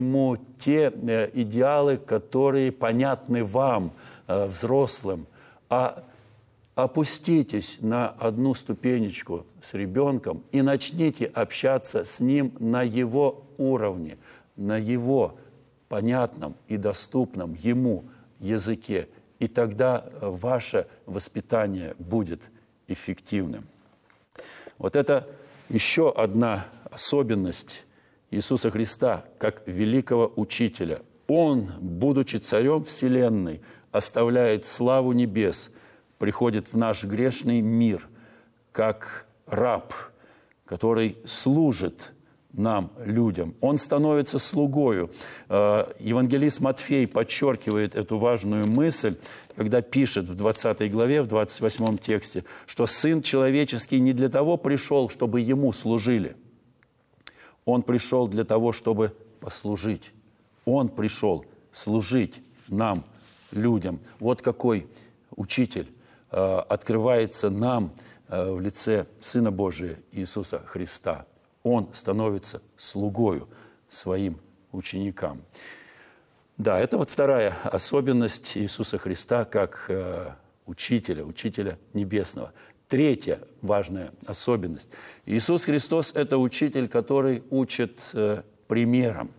ему те идеалы, которые понятны вам, взрослым, а опуститесь на одну ступенечку с ребенком и начните общаться с ним на его уровне, на его понятном и доступном ему языке. И тогда ваше воспитание будет эффективным. Вот это еще одна особенность Иисуса Христа как великого учителя. Он, будучи царем вселенной, оставляет славу небес, приходит в наш грешный мир как раб, который служит нам, людям. Он становится слугою. Евангелист Матфей подчеркивает эту важную мысль, когда пишет в 20 главе, в 28 тексте, что Сын Человеческий не для того пришел, чтобы Ему служили. Он пришел для того, чтобы послужить. Он пришел служить нам, людям. Вот какой учитель открывается нам в лице Сына Божия Иисуса Христа. Он становится слугою своим ученикам. Да, это вот вторая особенность Иисуса Христа как учителя небесного. Третья важная особенность. Иисус Христос – это учитель, который учит примером.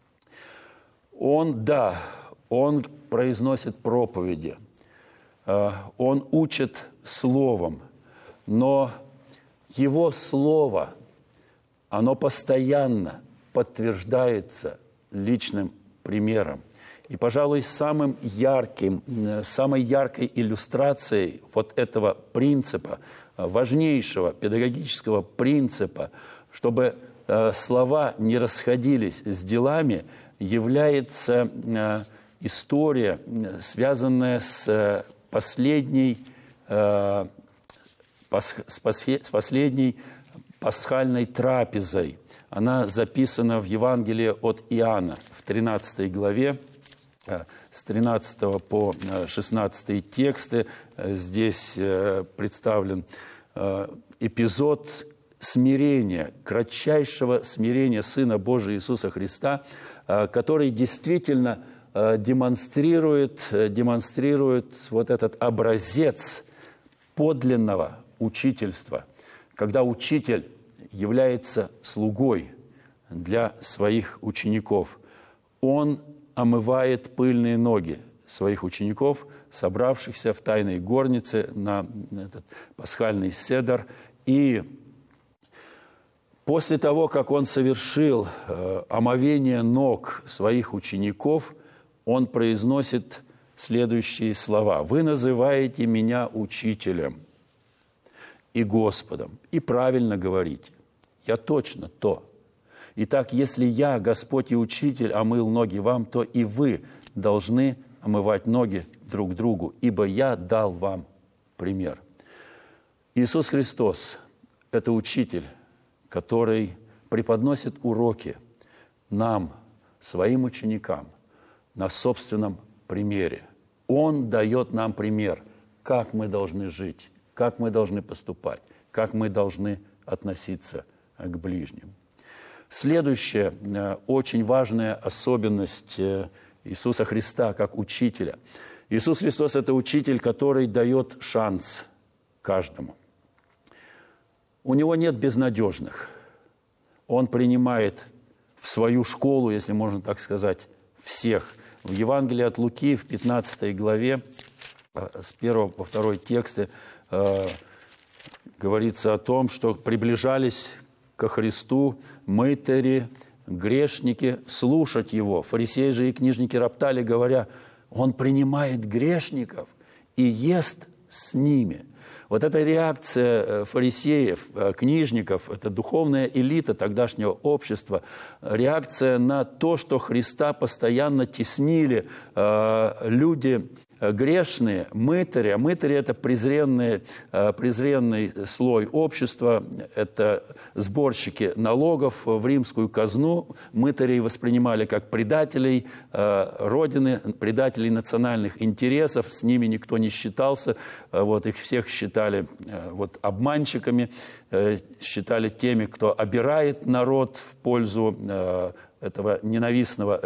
Он произносит проповеди, он учит словом, но его слово, оно постоянно подтверждается личным примером. И, пожалуй, самой яркой иллюстрацией вот этого принципа, важнейшего педагогического принципа, чтобы слова не расходились с делами, является история, связанная с последней пасхальной трапезой. Она записана в Евангелии от Иоанна в 13 главе, с 13 по 16 тексты. Здесь представлен эпизод смирения, кратчайшего смирения Сына Божия Иисуса Христа, который действительно демонстрирует вот этот образец подлинного учительства, когда учитель является слугой для своих учеников. Он омывает пыльные ноги своих учеников, собравшихся в тайной горнице на этот пасхальный седер. И после того, как он совершил омовение ног своих учеников, он произносит следующие слова. «Вы называете меня учителем и Господом, и правильно говорите. Я точно то. Итак, если я, Господь и Учитель, омыл ноги вам, то и вы должны омывать ноги друг другу, ибо я дал вам пример». Иисус Христос – это учитель, который преподносит уроки нам, своим ученикам, на собственном примере. Он дает нам пример, как мы должны жить, как мы должны поступать, как мы должны относиться к ближним. Следующая очень важная особенность Иисуса Христа как учителя. Иисус Христос – это учитель, который дает шанс каждому. У него нет безнадежных. Он принимает в свою школу, если можно так сказать, всех. В Евангелии от Луки в 15 главе с 1 по 2 тексты говорится о том, что приближались ко Христу мытари, грешники, слушать Его. Фарисеи же и книжники роптали, говоря: Он принимает грешников и ест с ними. Вот эта реакция фарисеев, книжников, это духовная элита тогдашнего общества, реакция на то, что Христа постоянно теснили люди грешные, мытари. А мытари – это презренный слой общества, это сборщики налогов в римскую казну. Мытарей воспринимали как предателей Родины, предателей национальных интересов, с ними никто не считался, вот, их всех считали обманщиками, считали теми, кто обирает народ в пользу этого ненавистного